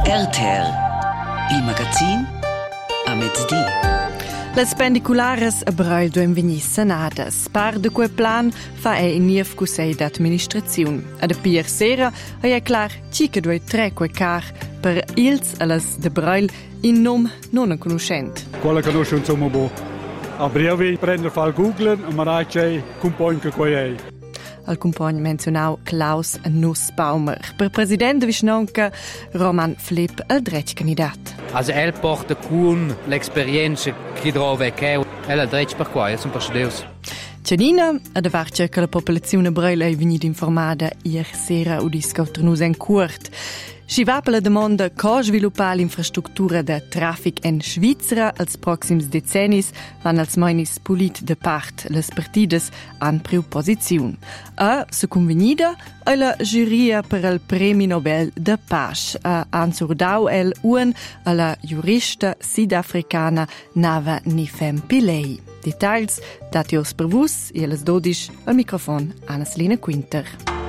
RTR, il magazin a mezz'dì. Le spendiculares a Breil duen venir senadas. Par de quel plan fa in niev Cussei d'administraziun. Ad a pier sera è clar che due tre quei car per ils alas de Breil in nom non conoscent. Quella conosce insomma bo. A brevi prender fal googlen e marai compagn che quei è. Al compagno menzionau Klaus Nussbaumer. Per presidente Vischnonca Roman Flipp al dret candidat. Also porta con l'esperienza che trova che è il dret per qua, sono passadeus. Cianina, ad avarcia che la popolazione Breil è venuta informata ieri sera udisca nus en curt. Si va per la domanda co sviluppare l'infrastruttura de traffic in Svizzera als proxims decennis van als menis polit de part les partides an preopposiziun. A se convenida è la giuria per il Premi Nobel de Pace a ansurdau el un alla jurista sudafricana Nava Nifem Pillay. Details datios per vus e les 12 al microfon Anna-Selina Quinter.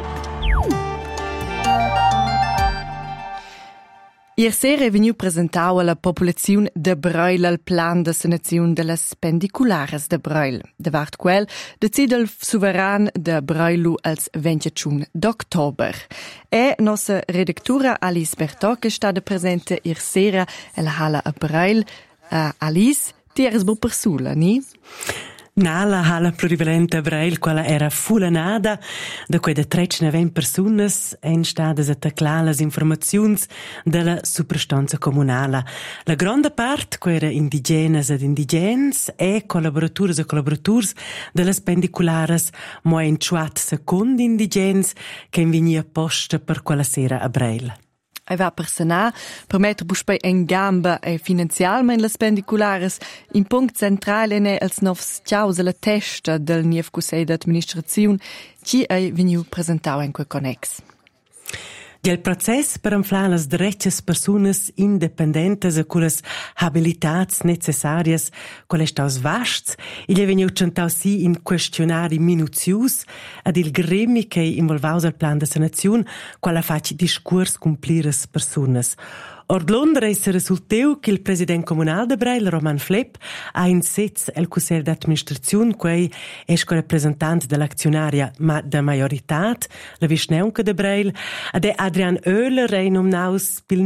Ieri sera è venuto presentato alla popolazione de Breil il plan de sanazione delle spendiculares de Breil. Davart quel decide il sovrano de Breilu als 21 d'october. E nostra redaktura Alice Bertò che sta presente ieri sera alla Hala a Breil. Alice, ti eres bo persula, ni? Nala hala plurivalente Breil, quella era fulanada, da quei de 39 personas en stadas a taclar las informaziuns della superstanza comunala. La grande part, quei era indigenes ed indigens, e collaboratores e collaborators delle spendiculares, mo en chuat second indigens, che venia posta per quella sera a Breil. E va per senar, permettere buspei en gamba e finanzialmente le spendiculares, in punct centrale ne als novs ciaus la testa del niev Cussei d'administraziun, ci è veniu presentau en quel connex. Il process per anflar las drettas personas independentes e culas habilitats necessarias, qual est aus vasts, il è veniu centau si in questionari minuzius ad il gremi che involvaus al plan de sanaziun, qual faci discurs cumplir as personas. Or Londra è risulteu che il presidente comunale de Breil, Roman Flipp, ha in sez el Cussei d'administraziun, quei esco representant dell'azionaria da majoritat, la Vischneunca de Breil, ad è Adrian Oehler, nominaus pil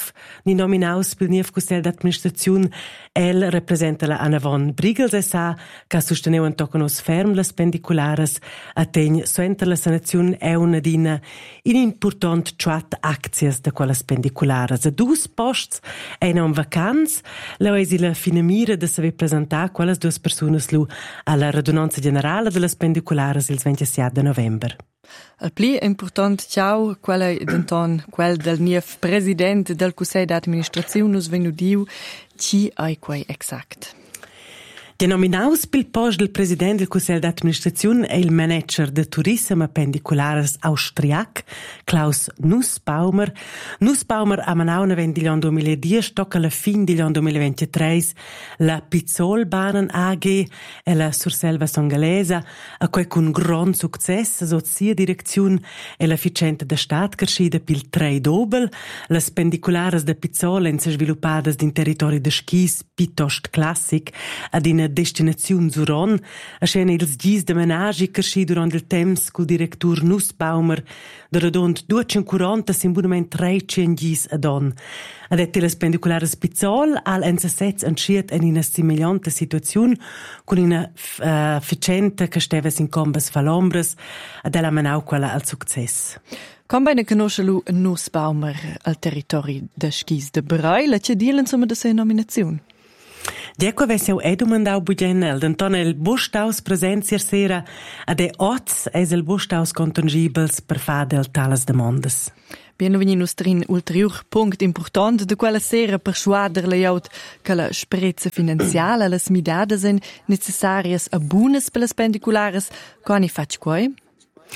niev Cussei d'administraziun, el representa la Anna von Briegels S.A., che sosteneu un toconos ferm las pendiculares, attegn suenter la sanaziun è una dina in important chuat aczias de quella pendiculares. Posts e non vacanz, la eisi la finamira de saver presentar quelles duas personas lu alla radunanza generale delle spendiculares il 27 de november. Il pli important ciao quel del niev president del Cussei d'administraziun nus venudiu ci ai quei exact. Denominaus pil post del president del Cussei d'administraziun è il manager de turisme pendiculares austriac, Klaus Nussbaumer. Nussbaumer ha manau naven di l'anno 2010, tocca la fin di l'anno 2023, la Pizzolbahnen AG e la Surselva Songalesa, a quei con gran success, so sia direzione e l'efficiente da stat crescida pil 3 dobel, le pendiculares de Pizzol en se sviluppadas in territori de skis pitost classic, ad in destinaziun Suron, a scena ils gis de menagi cresci durant il temps col directur Nussbaumer, de redond 240 simbolement 300 gis ad on. Ad etti le spendiculares Pizzol al NSS anschiet en una similante situaziun con una facente che steva sin combes falombres ad ella menau quella al success. Come bene conosce lu Nussbaumer al territori de skis de Breil, che dielen insomma de sei nominaziun? Ecco avessi au domandau bugenel, d'anton el bustaus presenzia sera ad oz es el bustaus contangibels per fa del talas demandas. Bien veni nostrin ulterior punct important de quella sera per schuader le jaut che la sprezza finanziale las midades en necessarias abunas per las pendiculares, quani fac quai?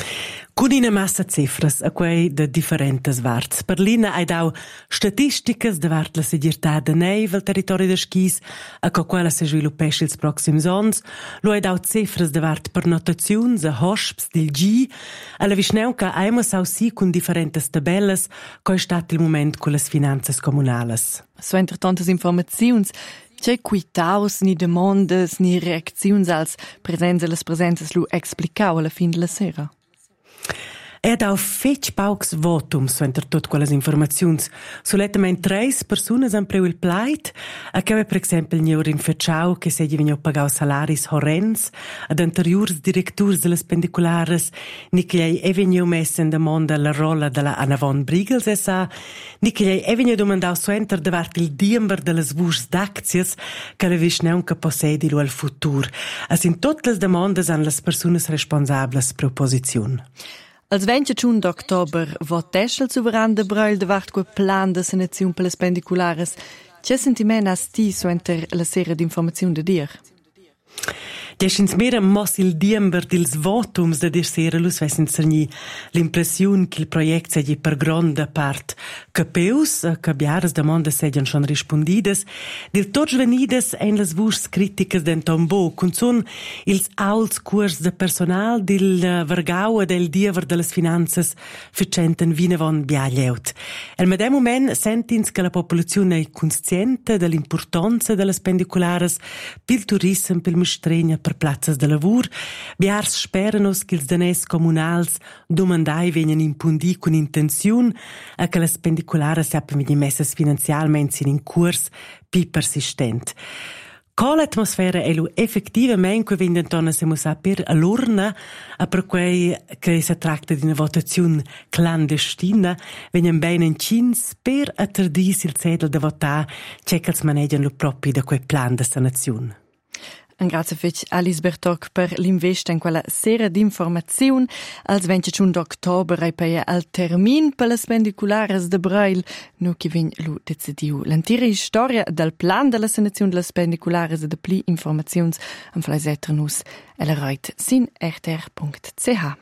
Con una massa cifras a quei de differentes varts. Berlina ha dau statisticas de vart la segirtà de neiv al territorio de Schis a quella se sviluppesce ils proxims ons. Lo ha dau cifras de vart per notaziuns a hosps del G. Alla visneuca aima sau si con differentes tabelles co è stat il moment con las finanzas comunales. So entre tantas informaziuns, c'è quitaus ni demandas ni reacziuns als presenzas lu explicau alla fin de la sera. Dau fetg paucs votums entre tot quelles informaziuns. Solettament 3 personas han preu il plait, a che per exempel ni orin fetchau che se venio pagau salaris horrens, ad anteriors directurs de las pendiculares, ni che ei venio messa in demanda la rolla della Anavon Brigels S.A., ni che ei venio domandau suenter davart il diember de las vurs d'aczias che la visneunca possedi lo al futur. As in tot las demandas an las personas responsables proposiziun. Als 21 d'october votesce il sovrano de Breil davart quel plan de sanazione per le pendiculares. C'è sentiment has ti so enter la serie d'informazione de dir? Deschins mera mos il diember dils votums de dir sera lus vessin serni l'impressiun che il project seggi per gronda part capeus, che biaras demandas seggian schon rispondidas, dir tots venidas en las vurs criticas den tombo, cun son ils auls curs de personal dil vergau e del diever de las finanzas facenten vinavon biaglieut. El medem moment sentins che la popolazione è consciente dell'importanza de las pendiculares pil turism, pil mestregna, per plazzas de lavur, biars speranos che ils danès comunals domandai venien impundi con intenziun a che las pendiculares sappiano venir messas finanzialmente in curs pi persistent. Qual atmosfera è lo effettivamente che viene intorno se musa per l'urna a per quei che si tratta di una votazione clandestina vengono bene in cins per attardis il sedel da votare c'è che si maneggiano lo proprio da quel plan di sanazione. Grazie fec Alice Bertoc per l'invest in quella serie d'informazione. Als 21 d'october è poi al termin per le pendiculares de Breil. Nu che vin lu decidiu l'antira storia del plan della sanazione delle pendiculares e de pli informazioni am fleisetter nus elleroit sin rtr.ch.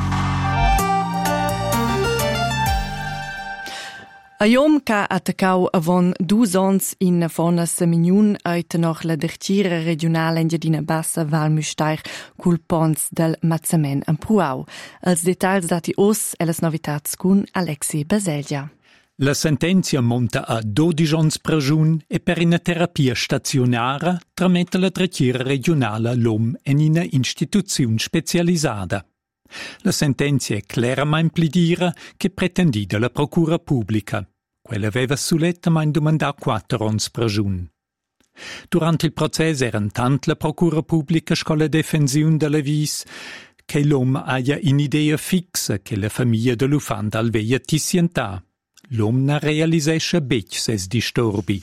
A iom ca attacau avon 2 ans in fonas miniun ait noch la dertira regionale Engiadina Bassa Val Müstair cul pons del Mazzamen en Pruau. Els detalls dati os e las novitats cun Alexi Baselgia. La sentenza monta a 12 ans prajun e per una terapia stazionara tramette la dertira regionale l'om en una instituzione specializzata. La sentenza è chiaramente plidira che pretendida la procura pubblica. Quella aveva sulettamente domandato 4 ans prajun. Durante il processo era tant la procura pubblica con la difensione della vis che l'uomo aia un'idea fixa che la famiglia dell'ufanda alveia tissientà. L'uomo ne realisesce bec ses disturbi.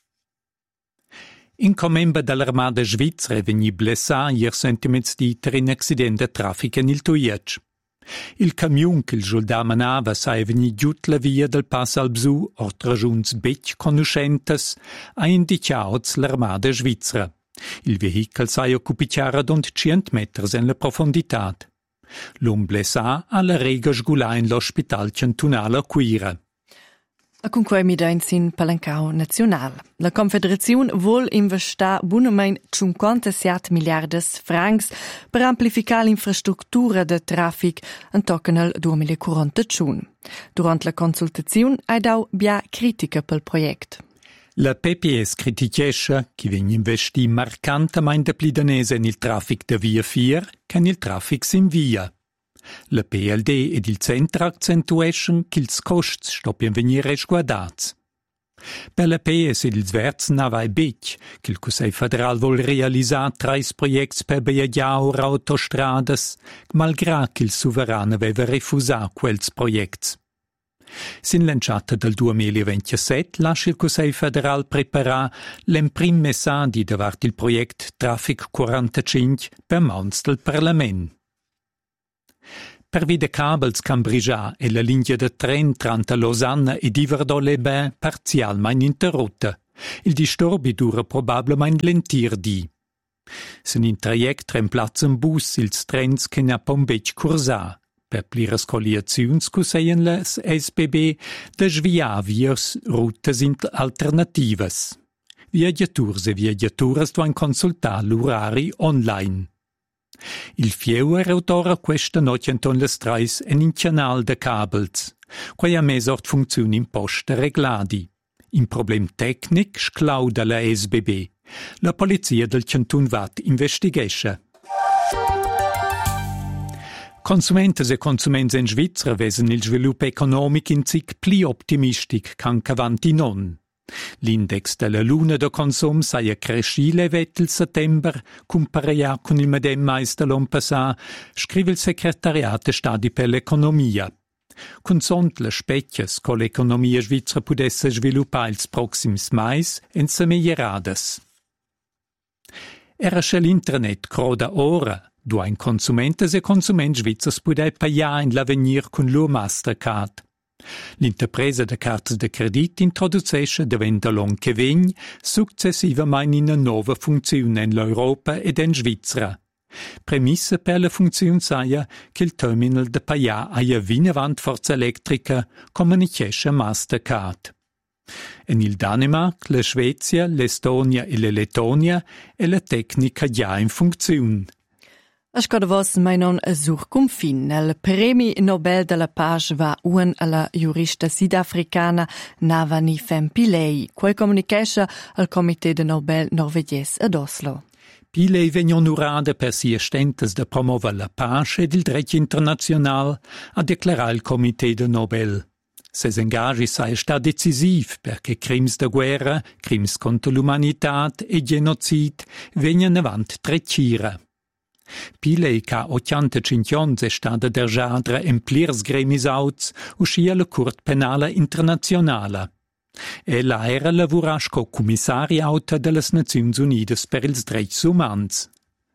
Un commembre dell'armata svizzera è venuto blessato ieri sentiments diter in accidente de traffico nel Tuiec. Il camion che il soldato manava è venuto giù la via del passo al Bsu, oltre giunts bec conoscentes, ha indicato l'armata svizzera. Il veicolo s'ha occupato rond 100 metri in la profondità. L'uomo blessato ha la rega sgulà in l'ospedale cantonale a Quira. A con quei midai sin palancau nazional. La Confederazione vuol investare buonamente 57 miliardes francs per amplificare l'infrastruttura de traffic in tocca al 2041. Durante la consultazione hai dau bia critica pel project. La PPS criticesce che viene investi marcantemente pli danese nel traffic de via 4 che nel traffic sin via. La PLD ed il centro accentuescono che ils costi stoppiano venire sguardati. Per la PS ed ils verts navai bec che il Consiglio federale vuol realizzare 3 progetti per Beiagiaur autostrades, malgrado che il sovrano aveva refusato quels progetti. Sin lanciata del 2027 lascia il Consiglio federale preparare l'emprim messaggio davanti il progetto Traffic 45 per mans del Parlamento. Per vide cabels Cambrigià e la linea de tren tra Lausanne e Diverdot-les-Bains parzialmente interrotta. Il disturbi dura probabilmente l'entirdi. di. 'S in traject reemplazzan bus ils trens che ne a Pombec cursà. Per la PS ed il centro accentuescono che ils costs stoppiano venire sguardats. per pliras coaliziuns cuseien las SBB de sviar vias rutas alternativas. Viaggiaturs e viaggiaturas duan consultar l'orari online. Il fieuer autora questa noche enton les trais en in canal de cabels, quai a mesort funziun in posta regladi. In problem tecnic sclauda la SBB. La polizia del Cantun Vat investigescha. Consumentes e consuments in Svizra vesen il svilup economic in zic pli optimistic can cavanti non. L'index della luna de consum saia cresci levet il settember, compareia con il medem mais de l'on passà, scrive il secretariat stadi per l'economia. Consont le specchias co l'economia svizra pudesse sviluppar ils proxims mais en semeierades. Era che l'internet croda ora, duain consumentes e consuments svizzers pudei pagar in l'avenir con lor Mastercard. L'interpresa de cartas de credit introducesce davent l'on che vegn successivamain in una nova funzione in l'Europa ed in Svizzera. Premissa per la funzione saia che il terminal de pagar aia vinavant forza elettrica comunicesce Mastercard. En il Danemark, la Svezia, l'Estonia e la Lettonia è la tecnica già in funzione. A scoda vos mai non a sur confin. Il Premi Nobel della Pace va un alla jurista sudafricana Navani Pillay, quei comunicesce al Comité de Nobel norvegies ad Oslo. Pillay vegn onorada per sia stentes de promover la pace ed il dret internazional, a declarar il Comité de Nobel. Ses engagis sei sta decisiv perché crims de guerra, crims contra l'umanitat e genocid vegnan avant trecira. Pillay ca 85 è stata dergiadra en plirs gremis auts uscia la Curt Penala Internazionala. Ella era lavurasch co commissari auta de las Naziuns Unidas per ils drets umans.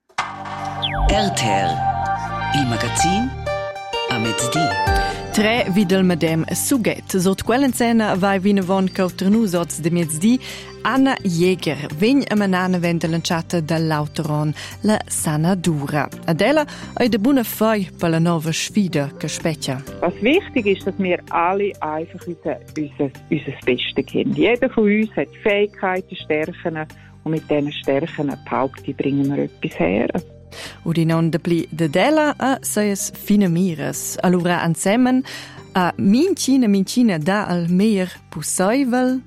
RTL, il magazin a mezzdi. Tre videl medem suget. Sot quellen cena vai vinavon cauternus oz de mezzdi Anna Jäger, vegn a manana vende lanciata dall'autoron la Sanadura. Adela è de buona fei per la nova sfida che specchia. Was wichtig ist, dass wir alle einfach unser Beste kennen. Jeder von uns hat Fähigkeiten, Stärken und mit diesen Stärken behaupte ich, bringen wir etwas her. Und in non de pli de Dela a seies fine mires. Allora ansemmen a mincina da al mehr possibel.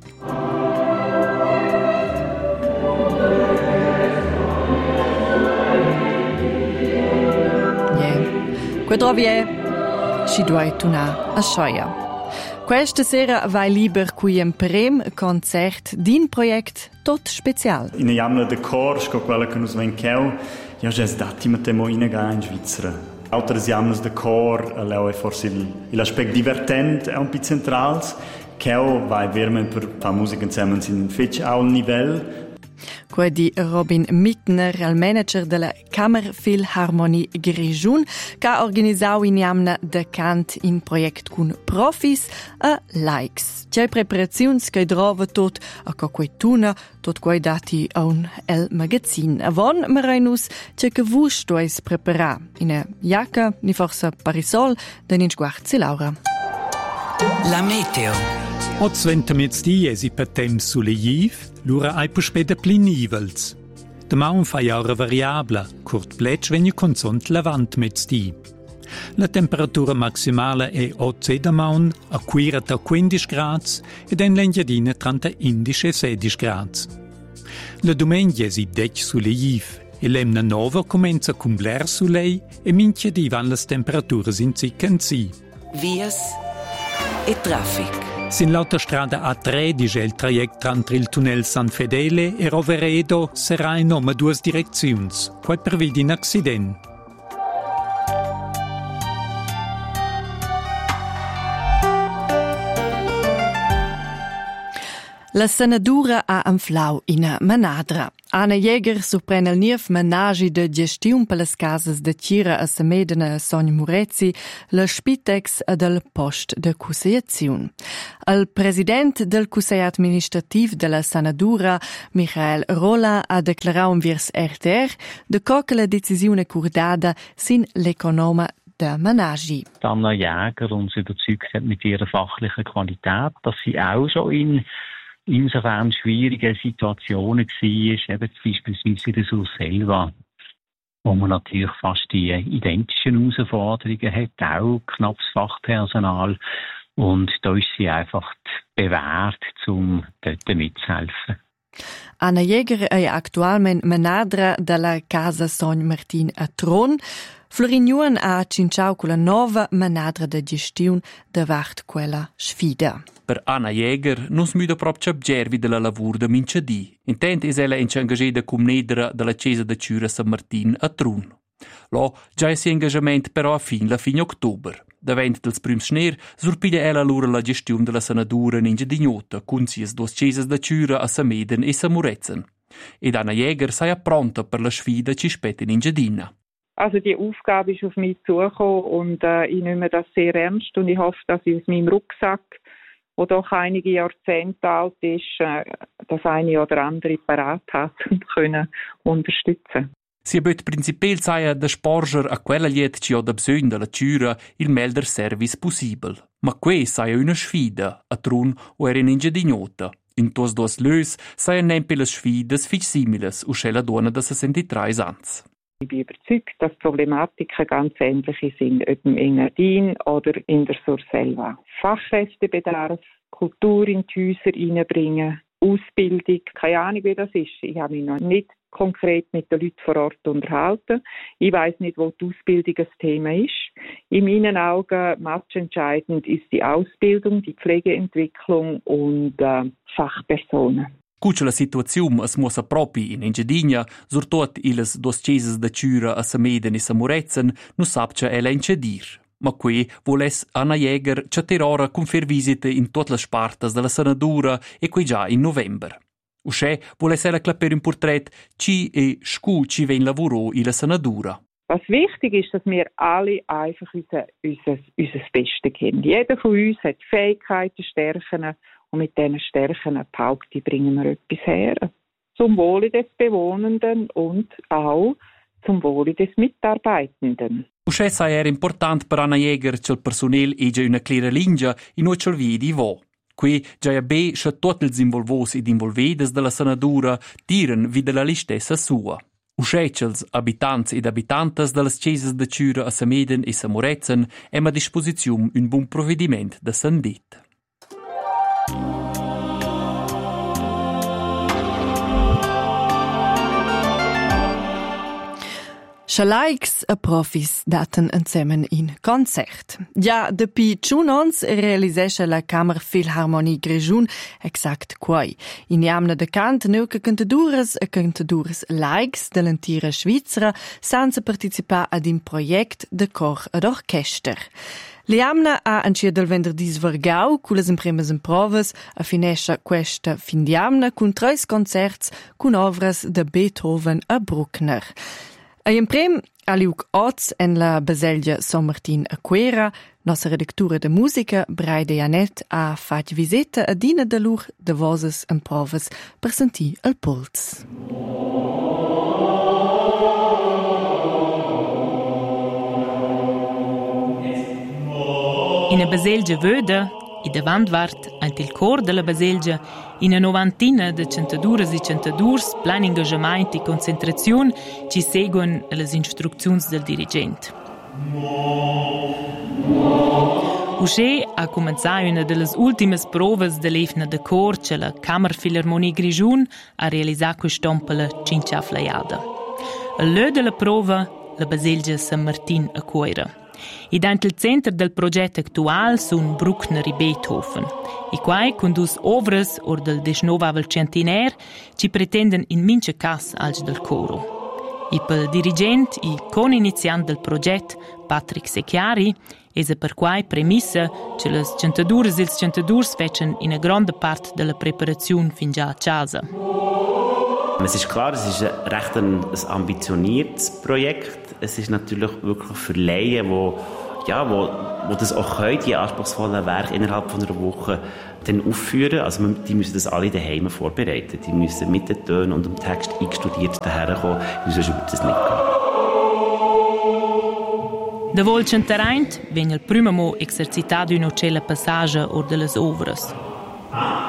Qua trovi si duai tuna a scioia. Questa sera vai liber qui un prem concert din project tot special. In jamna de cor, sco quella che nus ven cheu, ja jes dati mit temo inega in Svizzera. Autres jamnas de cor, leu è forse l'aspect divertent è un pi centrals, cheu vai vermen per fa musica insieme in fetch a un livel. Qua di Robin Mittner, il manager della Kammerphilharmonie Grigiun, che ha organizzato in jamna de cant in project con profis e likes. C'è preparazioni che trova tot a quei tuna, tot quei dati a un el magazin. Avon marinus c'è che vus dois prepara in a jacca, ni forse parisol, den in sguarzi Laura. La meteo. Oz ventamezdi esi per temps suleiv, lura ai po speda pli nivels. De maun fai aura variabla, curt bletsch vegna consont lavant mezdi. La temperatura maximale è 8 da maun, a 15 grads ed en l'engiadina 16 grads. La domenica esi dec suleiv e l'emna nova comenza con bler sulei e minchia di van las temperaturas in ziccanzi. Vias e traffic. Sin l'autostrada A3 dice il traject tra il tunnel San Fedele e Roveredo sarà in nome due direzioni, quai prevede un accidente. La Sanadura ha anflau in Manadra. Anna Jäger surprende il niev menagi de gestiun per las casas de Tira a Samedena Sogn Murezzi, la Spitex e del post de Cusseiaziun. Il president del Cussei administrativ della Sanadura, Michael Rolla, ha declarato in virs RTR de co che la decisione curdada sin l'economa der Menagi. Anna Jäger uns überzeugt hat mit ihrer fachlichen Qualität, dass sie auch schon insofern schwierigen Situationen war, eben beispielsweise in der Surselva, wo man natürlich fast die identischen Herausforderungen hat, auch knappes Fachpersonal. Und da ist sie einfach bewährt, um dort mitzuhelfen. Anna Jäger è attualmente menadra della Casa Son Martin a Tron. Florin Juan ha cinciau con la nova menadra de gestione davart quella sfida. Per Anna Jäger non smuda proprio obgervi della lavoro da minciadì. Intent es ella engagata come nedra della Chiesa de Ciura San Martin a Trun. Lo già è si engagement però a fine ottobre. Davent dels prims schner surpiglia ella lura la gestione della sanadura in Ingedignota, con sias dos Chiesas de Ciura a Sameden e Samurezen. Ed Anna Jäger sei pronta per la sfida ci spetta in Ingedina. Also die Aufgabe ist auf mich zugekommen und ich nehme das sehr ernst und ich hoffe, dass ich aus meinem Rucksack, der doch einige Jahrzehnte alt ist, das eine oder andere parat hat und können unterstützen. Si abbiut principel saia da sporger a quella liet ci ho da bsögn della Ciura il melder service possibel. Ma que saia una sfida a Trun o era in Ingedignota. In tos dos lös saia nempelas sfidas fich similes usce la donna da 63 ans. Ich bin überzeugt, dass Problematiken ganz ähnliche sind, ob im Engadin oder in der Surselva. Fachkräftebedarf, Kultur in die Häuser reinbringen, Ausbildung, keine Ahnung, wie das ist. Ich habe mich noch nicht konkret mit den Leuten vor Ort unterhalten. Ich weiss nicht, wo die Ausbildung ein Thema ist. In meinen Augen matchentscheidend ist die Ausbildung, die Pflegeentwicklung und Fachpersonen. Cuccia la situazione es muossa propi in Engiadina, surtot iles dos Chiesas de Ciura a Sameden e Samurezen, nu sapcia ella incedir. Ma qui voles Anna Jäger chaterora con fer visite in tutte le spartas della sanadura e qui già in november. Usce voles ella clapper un portret ci e scu ci ven lavoro in la sanadura. Was wichtig ist, dass wir alle einfach unser Bestes kennen. Jeder von uns hat Fähigkeiten, Stärken und mit diesen Stärken behaupte, bringen wir etwas her. Zum Wohle des Bewohnenden und auch zum Wohle des Mitarbeitenden. Usce era important per Anna Jäger che il personal ege una clara linea in o cel vedi vo. Qui già be che tutti els involvos ed involvedes della sanadura tiren vi della listessa sua. Usce els abitants ed abitantes delles Chiesas de Ciura a Sameden e Samurezen em a disposizione un buon provvediment da sandit. Schalaix a profis daten insieme in Konzert. Ja, depi Tschunons realisesce la Kammer Philharmonie Grischun exakt quai. In jamna de cant neuke cantadures e cantadures laics de l'entira Svizra senza participar ad un project de cor ad orchester. Liamna ha anche del venerdì svergau con le imprimes in provas a finescia questa fin diamna con 3 concerts con ovras de Beethoven a Bruckner. Ein Prem aliuk oz en la Baselgia San Martin a Quera, nostra redactura de musica, Braide Janet, ha fatg visita a dina de lur de voses en provas per sentir el puls. In a Baselgia vöda, i davant vart ant il cor della Baselgia, in a novantina de centadures e centadurs, plan engagement e concentrazione, ci seguono le instruzioni del dirigente. Usce ha cominciato una delle ultime prove dell'Efna de cor che la Kammer Philharmonie Grischun ha realizzato quest'ompela cincia flaiada. All'ö della prova, la Baselgia San Martin a Quera. I dant il centro del progetto attuale sono Bruckner e Beethoven. I quai condus ovras or del 19 centenaire ci pretendono in mince cas als del coro. I pel dirigente e co-iniziant del progetto, Patrick Secchiari, esa per quai premissa che le centadures e ils centadurs fecen in a grande parte della preparazione fin già a casa. Es ist klar, es ist recht ein ambitioniertes Projekt. Es ist natürlich wirklich für Laien, wo das auch können, die anspruchsvollen Werke innerhalb von einer Woche dann aufführen. Also die müssen das alle daheim vorbereiten. Die müssen mit den Tönen und dem Text eingestudiert daherkommen, sonst würde das nicht gehen. Da volchen terrain, vegn il primo mo exercitat d'una cella passaggia or de las ovras.